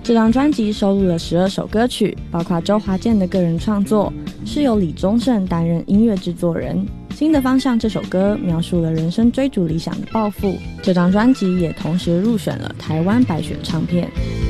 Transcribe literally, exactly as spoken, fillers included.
这张专辑收录了十二首歌曲，包括周华健的个人创作，是由李宗盛担任音乐制作人。新的方向这首歌描述了人生追逐理想的抱负，这张专辑也同时入选了台湾百选唱片。